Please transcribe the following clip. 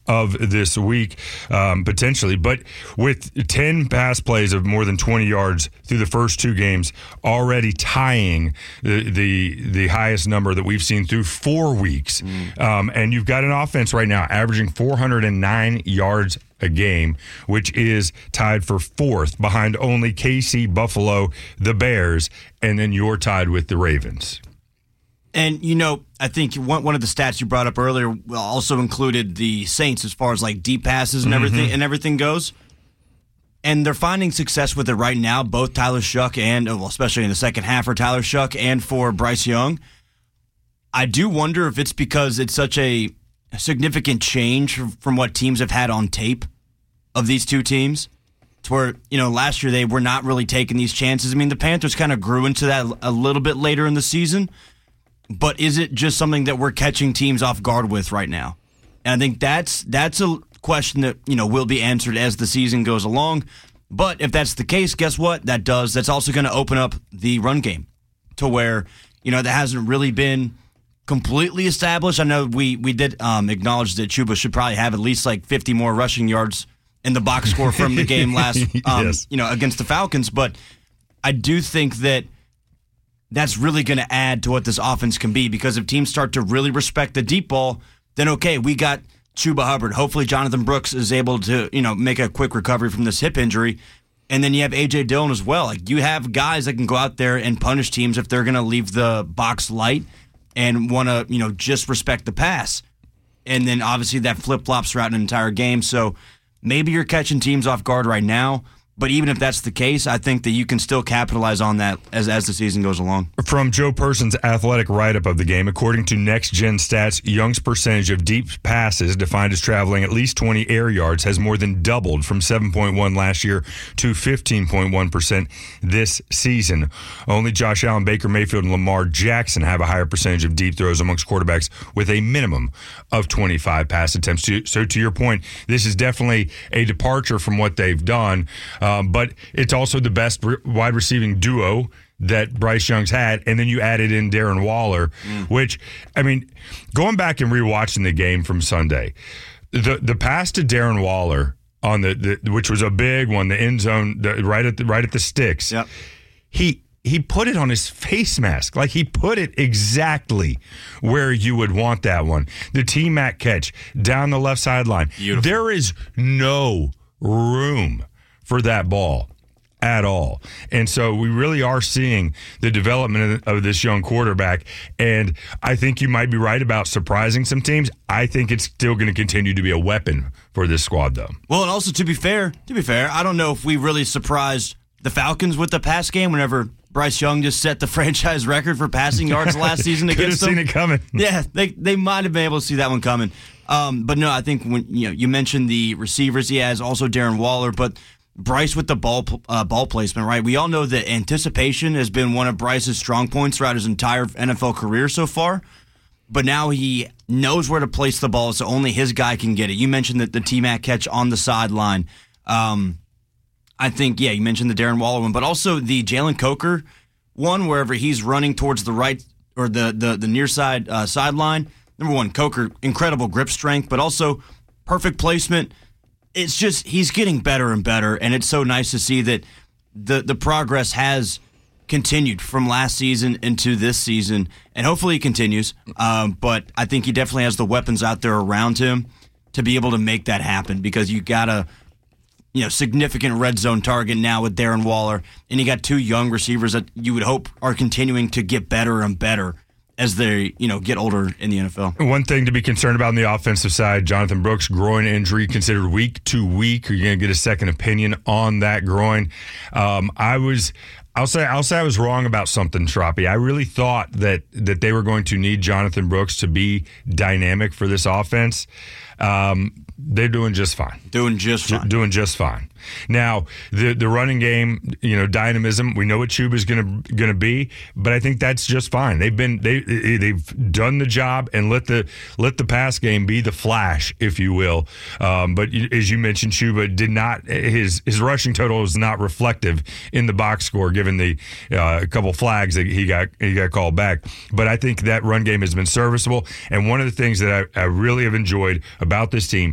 of this week, potentially. But with 10 pass plays of more than 20 yards through the first two games, already tying the highest number that we've seen through 4 weeks. And you've got an offense right now averaging 409 yards a game, which is tied for fourth behind only KC, Buffalo, the Bears, and then you're tied with the Ravens. And, I think one of the stats you brought up earlier also included the Saints as far as like deep passes and everything goes. And they're finding success with it right now, both Tyler Shough and, especially in the second half for Tyler Shough and for Bryce Young. I do wonder if it's because it's such a significant change from what teams have had on tape of these two teams. To where, last year they were not really taking these chances. I mean, the Panthers kind of grew into that a little bit later in the season. But is it just something that we're catching teams off guard with right now? And I think that's a question that, will be answered as the season goes along. But if that's the case, guess what? That's also going to open up the run game to where, that hasn't really been completely established. I know we did acknowledge that Chuba should probably have at least like 50 more rushing yards in the box score from the game last, yes. Against the Falcons. But I do think that's really going to add to what this offense can be, because if teams start to really respect the deep ball, then okay, we got Chuba Hubbard. Hopefully Jonathan Brooks is able to, make a quick recovery from this hip injury. And then you have A.J. Dillon as well. Like, you have guys that can go out there and punish teams if they're going to leave the box light and want to, just respect the pass. And then obviously that flip-flops throughout an entire game. So maybe you're catching teams off guard right now. But even if that's the case, I think that you can still capitalize on that as the season goes along. From Joe Person's athletic write-up of the game, according to Next Gen Stats, Young's percentage of deep passes, defined as traveling at least 20 air yards, has more than doubled from 7.1 last year to 15.1% this season. Only Josh Allen, Baker Mayfield, and Lamar Jackson have a higher percentage of deep throws amongst quarterbacks with a minimum of 25 pass attempts. So to your point, this is definitely a departure from what they've done. But it's also the best wide receiving duo that Bryce Young's had. And then you added in Darren Waller, which, going back and rewatching the game from Sunday, the pass to Darren Waller on the which was a big one, the end zone, right at the sticks. Yep. He put it on his face mask. Like, he put it exactly where you would want that one. The T-Mac catch down the left sideline. Beautiful. There is no room for that ball at all. And so we really are seeing the development of this young quarterback. And I think you might be right about surprising some teams. I think it's still going to continue to be a weapon for this squad, though. Well, and also to be fair, I don't know if we really surprised the Falcons with the pass game whenever Bryce Young just set the franchise record for passing yards last season against them. Could have seen it coming. Yeah, they might have been able to see that one coming. But no, I think when you mentioned the receivers he has, also Darren Waller, but Bryce with the ball placement, right? We all know that anticipation has been one of Bryce's strong points throughout his entire NFL career so far. But now he knows where to place the ball, so only his guy can get it. You mentioned that the T-Mac catch on the sideline. I think, you mentioned the Darren Waller one, but also the Jalen Coker one, wherever he's running towards the right or the near side sideline. Number one, Coker, incredible grip strength, but also perfect placement. It's just, he's getting better and better, and it's so nice to see that the progress has continued from last season into this season, and hopefully it continues. But I think he definitely has the weapons out there around him to be able to make that happen, because you got a significant red zone target now with Darren Waller, and you got two young receivers that you would hope are continuing to get better and better as they, get older in the NFL. One thing to be concerned about on the offensive side, Jonathan Brooks, groin injury considered week to week. Are you going to get a second opinion on that groin? I'll say I was wrong about something, Shroppy. I really thought that they were going to need Jonathan Brooks to be dynamic for this offense. They're doing just fine. Doing just fine. Now, the running game, dynamism, we know what Chuba's going to be, but I think that's just fine. They've done the job and let the pass game be the flash, if you will. But as you mentioned, Chuba did not, his rushing total is not reflective in the box score, given the couple flags that he got called back. But I think that run game has been serviceable, and one of the things that I really have enjoyed about this team